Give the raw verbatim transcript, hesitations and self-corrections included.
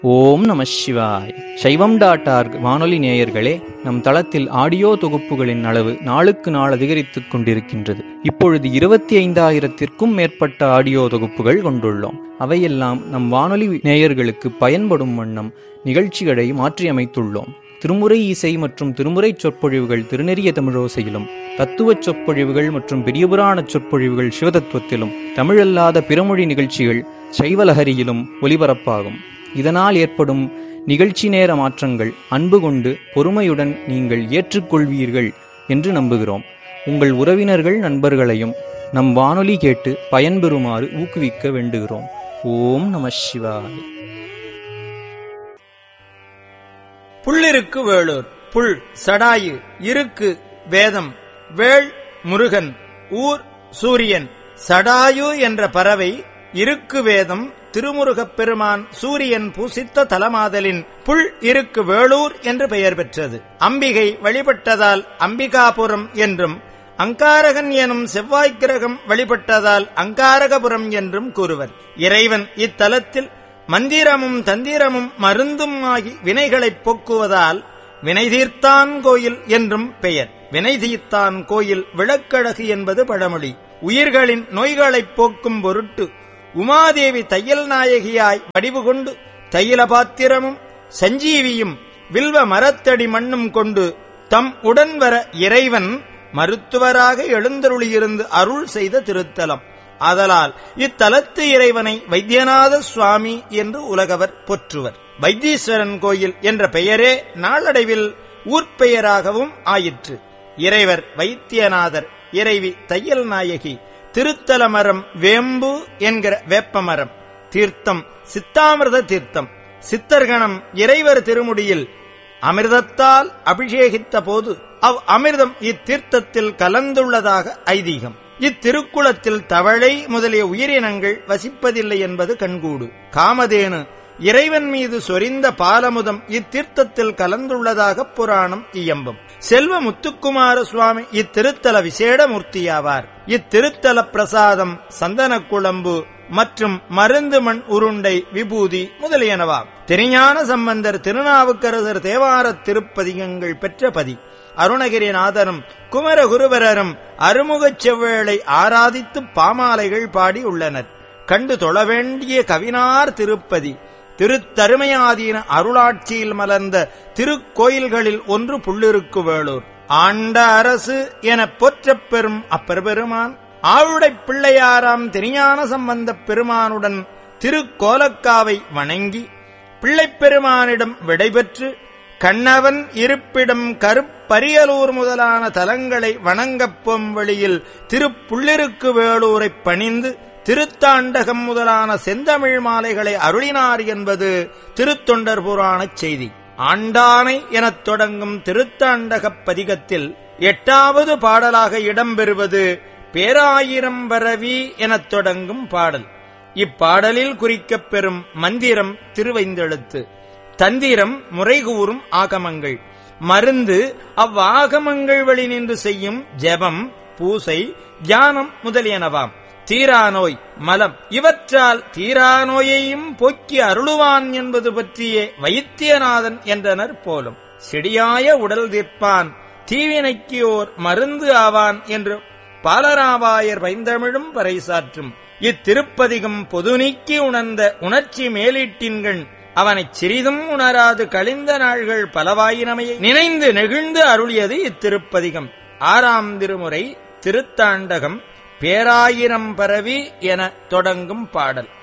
ஓம் நம சிவாய். சைவம் டாட் ஆர்க் வானொலி நேயர்களே, நம் தளத்தில் ஆடியோ தொகுப்புகளின் அளவு நாளுக்கு நாள் அதிகரித்துக் கொண்டிருக்கின்றது. இப்பொழுது இருபத்தி ஐந்தாயிரத்திற்கும் மேற்பட்ட ஆடியோ தொகுப்புகள் கொண்டுள்ளோம். அவையெல்லாம் நம் வானொலி நேயர்களுக்கு பயன்படும் வண்ணம் நிகழ்ச்சிகளை மாற்றியமைத்துள்ளோம். திருமுறை இசை மற்றும் திருமுறை சொற்பொழிவுகள் திருநெறிய தமிழோசையிலும், தத்துவச் சொற்பொழிவுகள் மற்றும் பெரியபுராண சொற்பொழிவுகள் சிவதத்துவத்திலும், தமிழல்லாத பிறமொழி நிகழ்ச்சிகள் சைவலஹரியிலும் ஒலிபரப்பாகும். இதனால் ஏற்படும் நிகழ்ச்சி நேர மாற்றங்கள் அன்பு கொண்டு பொறுமையுடன் நீங்கள் ஏற்றுக்கொள்வீர்கள் என்று நம்புகிறோம். உங்கள் உறவினர்கள் நண்பர்களையும் நம் வானொலி கேட்டு பயன்பெறுமாறு ஊக்குவிக்க வேண்டுகிறோம். ஓம் நம சிவாய. புள்ளிருக்கு வேளூர். புல் சடாயு, இருக்கு வேதம், வேள் முருகன், ஊர் சூரியன். சடாயு என்ற பறவை இருக்கு வேதம், திருமுருகப் பெருமான் சூரியன் பூசித்த தலமாதலின் புல் இருக்கு வேளூர் என்று பெயர் பெற்றது. அம்பிகை வழிபட்டதால் அம்பிகாபுரம் என்றும், அங்காரகன் எனும் செவ்வாய்க் கிரகம் வழிபட்டதால் அங்காரகபுரம் என்றும் கூறுவர். இறைவன் இத்தலத்தில் மந்திரமும் தந்திரமும் மருந்தும் ஆகி வினைகளைப் போக்குவதால் வினைதீர்த்தான் கோயில் என்றும் பெயர். வினைதீர்த்தான் கோயில் விளக்கழகு என்பது பழமொழி. உயிர்களின் நோய்களைப் போக்கும் பொருட்டு உமாதேவி தையல் நாயகியாய் வடிவு கொண்டு தையல பாத்திரமும் சஞ்சீவியும் வில்வ மரத்தடி மண்ணும் கொண்டு தம் உடன் வர இறைவன் மருத்துவராக எழுந்தருளியிருந்து அருள் செய்த திருத்தலம். ஆதலால் இத்தலத்து இறைவனை வைத்தியநாத சுவாமி என்று உலகவர் போற்றுவர். வைத்தீஸ்வரன் கோயில் என்ற பெயரே நாளடைவில் ஊர்ப்பெயராகவும் ஆயிற்று. இறைவர் வைத்தியநாதர், இறைவி தையல் நாயகி. திருத்தல மரம் வேம்பு என்கிற வேப்பமரம். தீர்த்தம் சித்தாமிர்த தீர்த்தம். சித்தர்கணம் இறைவர் திருமுடியில் அமிர்தத்தால் அபிஷேகித்த போது அவ் அமிர்தம் இத்தீர்த்தத்தில் கலந்துள்ளதாக ஐதீகம். இத்திருக்குளத்தில் தவளை முதலிய உயிரினங்கள் வசிப்பதில்லை என்பது கண்கூடு. காமதேனு இறைவன் மீது சொரிந்த பாலமுதம் இத்தீர்த்தத்தில் கலந்துள்ளதாக புராணம் இயம்பும். செல்வ முத்துக்குமார சுவாமி இத்திருத்தல விசேட மூர்த்தியாவார். இத்திருத்தல பிரசாதம் சந்தன குழம்பு மற்றும் மருந்து மண் உருண்டை, விபூதி முதலியனவாம். திருஞான சம்பந்தர் திருநாவுக்கரசர் தேவாரத் திருப்பதிகங்கள் பெற்ற பதி. அருணகிரிநாதரும் குமரகுருபரரும் அருமுகச் செவ்வேளை ஆராதித்து பாமாலைகள் பாடி உள்ளனர். கண்டு தொழ வேண்டிய கவினார் திருப்பதி. திருத்தருமையாதீன அருளாட்சியில் மலர்ந்த திருக்கோயில்களில் ஒன்று புள்ளிருக்கு வேளூர். ஆண்ட அரசு எனப் போற்றப் பெறும் அப்பெருமான் ஆவுடைப் பிள்ளையாராம் திருஞான சம்பந்தப் பெருமானுடன் திருக்கோலக்காவை வணங்கி பிள்ளைப் பெருமானிடம் விடைபெற்று கண்ணவன் இருப்பிடம் கருப்பரியலூர் முதலான தலங்களை வணங்கப் போம் வழியில் திருப்புள்ளிருக்கு வேளூரைப் பணிந்து திருத்தாண்டகம் முதலான செந்தமிழ் மாலைகளை அருளினார் என்பது திருத்தொண்டர் புராணச் செய்தி. ஆண்டானை எனத் தொடங்கும் திருத்தாண்டகப் பதிகத்தில் எட்டாவது பாடலாக இடம்பெறுவது பேராயிரம் பரவி எனத் தொடங்கும் பாடல். இப்பாடலில் குறிக்கப் பெறும் மந்திரம் திருவைந்தெழுத்து. தந்திரம் முறைகூறும் ஆகமங்கள். மருந்து அவ்வாகமங்கள் வழி நின்று செய்யும் ஜெபம், பூசை, தியானம் முதலியனவாம். தீராநோய் மலம். இவற்றால் தீராநோயையும் போக்கி அருளுவான் என்பது பற்றியே வைத்தியநாதன் என்றனர் போலும். செடியாய உடல் தீர்ப்பான், தீவினைக்கு ஓர் மருந்து ஆவான் என்று பாலராவாயர் பைந்தமிழும் பறைசாற்றும். இத்திருப்பதிகம் பொது நீக்கி உணர்ந்த உணர்ச்சி மேலீட்டின்கண் அவனைச் சிறிதும் உணராது கழிந்த நாள்கள் பலவாயினமையை நினைந்து நெகிழ்ந்து அருளியது இத்திருப்பதிகம். ஆறாம் திருமுறை திருத்தாண்டகம் பேராயிரம் பரவி என தொடங்கும் பாடல்.